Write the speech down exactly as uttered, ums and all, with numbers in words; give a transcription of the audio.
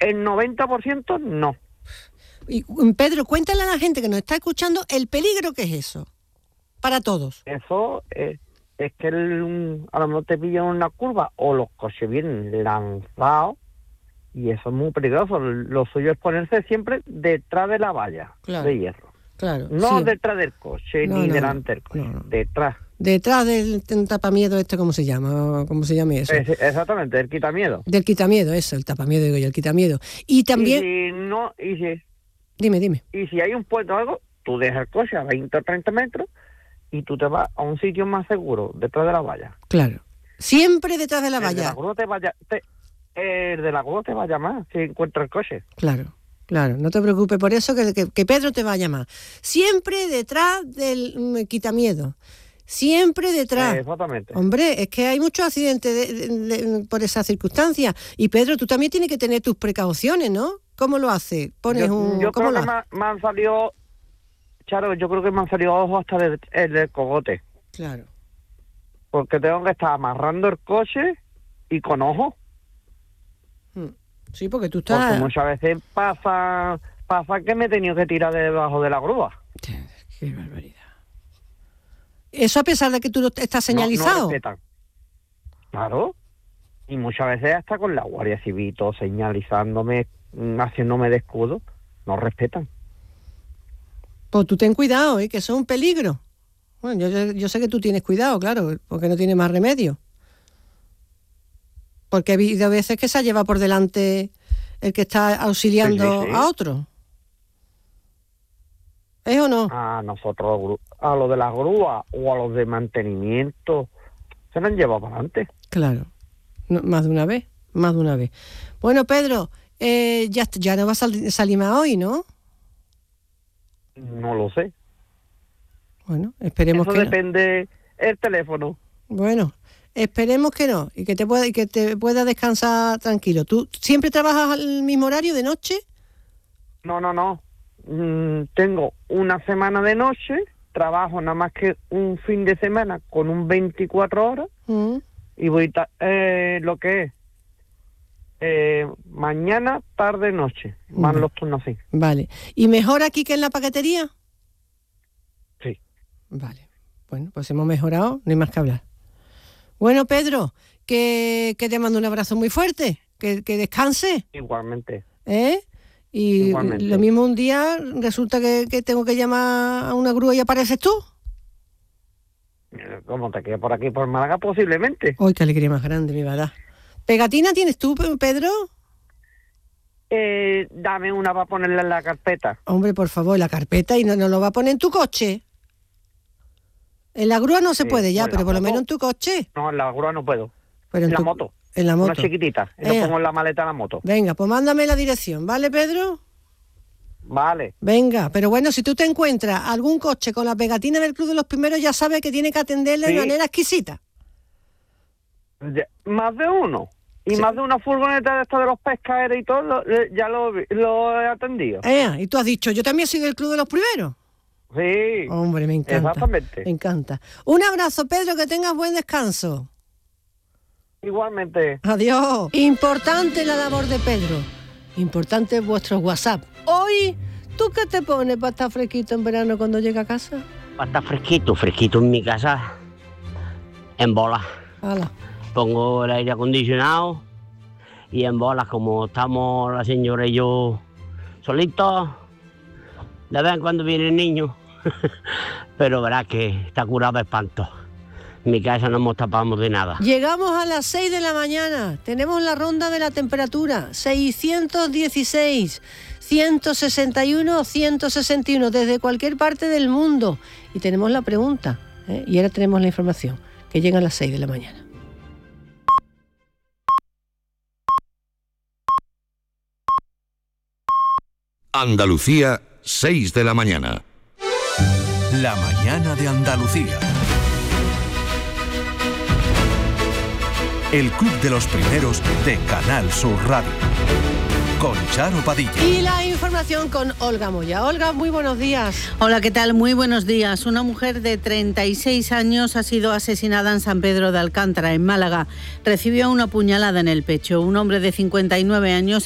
el noventa por ciento no. Y, Pedro, cuéntale a la gente que nos está escuchando el peligro que es eso, para todos. Eso es, es que el, a lo mejor te pillan una curva o los coches vienen lanzados y eso es muy peligroso. Lo suyo es ponerse siempre detrás de la valla, claro, de hierro. Claro. No sí. detrás del coche, no, ni no, delante del coche, no, no. detrás. Detrás del tapamiedo este, ¿cómo se llama? ¿Cómo se llama eso? Es, exactamente, el quitamieddo. Del quitamieddo, eso, el tapamiedo, digo yo, el quitamieddo. Y también... Y si no, y si... Dime, dime. Y si hay un puente o algo, tú dejas el coche a veinte o treinta metros y tú te vas a un sitio más seguro, detrás de la valla. Claro. Siempre detrás de la valla. El de la grúa te vaya, te, el de la grúa te va a llamar si encuentra el coche. Claro, claro. No te preocupes por eso, que, que, que Pedro te va a llamar. Siempre detrás del um, quitamiedo. Siempre detrás. Eh, exactamente. Hombre, es que hay muchos accidentes de, de, de, por esas circunstancias. Y Pedro, tú también tienes que tener tus precauciones, ¿no? ¿Cómo lo haces? Pones yo, un... Yo ¿cómo creo lo que me, me han salido... Charo, yo creo que me han salido ojos hasta del, el del cogote. Claro. Porque tengo que estar amarrando el coche y con ojos. Sí, porque tú estás... Porque muchas veces pasa, pasa que me he tenido que tirar debajo de la grúa. Qué barbaridad. Eso a pesar de que tú estás señalizado. No, no respetan. Claro. Y muchas veces hasta con la Guardia Civil, todo señalizándome, haciéndome de escudo, no respetan. Pues tú ten cuidado, ¿eh? Que eso es un peligro. Bueno, yo, yo sé que tú tienes cuidado, claro, porque no tienes más remedio. Porque ha habido veces que se ha llevado por delante el que está auxiliando sí, sí, sí. a otro. ¿Es o no? A nosotros, a los de la grúa o a los de mantenimiento, se nos han llevado para adelante. Claro, no, más de una vez, más de una vez. Bueno, Pedro, eh, ya, ya no vas a salir más hoy, ¿no? No lo sé. Bueno, esperemos Eso que depende no. el teléfono. Bueno, esperemos que no y que te pueda y que te pueda descansar tranquilo. ¿Tú siempre trabajas al mismo horario de noche? No, no, no. Mm, tengo una semana de noche, trabajo nada más que un fin de semana con un veinticuatro horas mm. y voy ta- eh, lo que es eh, mañana, tarde, noche. Van vale. los turnos así. Vale. ¿Y mejor aquí que en la paquetería? Sí. Vale. Bueno, pues hemos mejorado, no hay más que hablar. Bueno, Pedro, que, que te mando un abrazo muy fuerte, que, que descanse. Igualmente. ¿Eh? Y Igualmente. Lo mismo un día resulta que, que tengo que llamar a una grúa y apareces tú. ¿Cómo te quedas por aquí, por Málaga? Posiblemente. ¡Ay, qué alegría más grande me va a dar! ¿Pegatina tienes tú, Pedro? Eh, dame una para ponerla en la carpeta. Hombre, por favor, la carpeta y no, no lo va a poner en tu coche. En la grúa no se sí, puede ya, pero por moto, lo menos en tu coche. No, en la grúa no puedo. Pero en, en tu, la moto. En la moto. Una chiquitita. Y lo pongo en la maleta de la moto. Venga, pues mándame la dirección, ¿vale, Pedro? Vale. Venga, pero bueno, si tú te encuentras algún coche con la pegatina del Club de los Primeros, ya sabes que tiene que atenderle sí. de manera exquisita. Ya, más de uno. Y sí. más de una furgoneta de estos de los pescaderos y todo, lo, ya lo, lo he atendido. Eh, y tú has dicho, yo también soy del Club de los Primeros. Sí. Hombre, me encanta. Exactamente. Me encanta. Un abrazo, Pedro, que tengas buen descanso. Igualmente. Adiós. Importante la labor de Pedro. Importante vuestros WhatsApp. Hoy, ¿tú qué te pones para estar fresquito en verano cuando llega a casa? Para estar fresquito, fresquito en mi casa, en bolas. Hala. Pongo el aire acondicionado y en bolas, como estamos la señora y yo solitos, de vez en cuando viene el niño, pero verás que está curado de espanto. En mi casa no nos tapamos de nada. Llegamos a las seis de la mañana, tenemos la ronda de la temperatura, seiscientos dieciséis, ciento sesenta y uno, ciento sesenta y uno, desde cualquier parte del mundo. Y tenemos la pregunta, ¿eh? Y ahora tenemos la información, que llega a las seis de la mañana. Andalucía, seis de la mañana. La mañana de Andalucía. El Club de los Primeros de Canal Sur Radio. Con Charo Padilla. Y la información con Olga Moya. Olga, muy buenos días. Hola, ¿qué tal? Muy buenos días. Una mujer de treinta y seis años ha sido asesinada en San Pedro de Alcántara, en Málaga. Recibió una puñalada en el pecho. Un hombre de cincuenta y nueve años